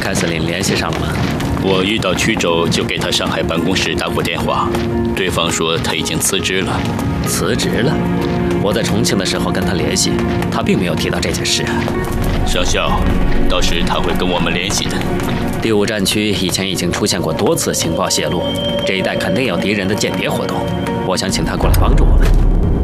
凯瑟琳联系上了吗？ 我一到曲州就给他上海办公室打过电话，对方说他已经辞职了。 辞职了？我在重庆的时候跟他联系，他并没有提到这件事啊。 上校，到时他会跟我们联系的。 第5战区以前已经出现过多次情报泄露，这一带肯定有敌人的间谍活动。我想请他过来帮助我们。